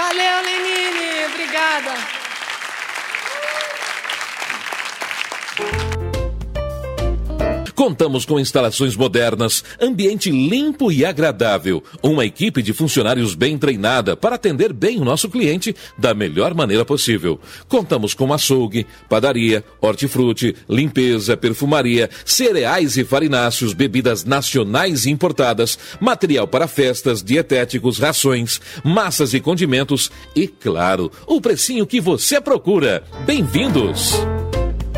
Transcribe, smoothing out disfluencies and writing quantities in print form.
Valeu, Lenine. Obrigada. Contamos com instalações modernas, ambiente limpo e agradável, uma equipe de funcionários bem treinada para atender bem o nosso cliente da melhor maneira possível. Contamos com açougue, padaria, hortifruti, limpeza, perfumaria, cereais e farináceos, bebidas nacionais e importadas, material para festas, dietéticos, rações, massas e condimentos e, claro, o precinho que você procura. Bem-vindos!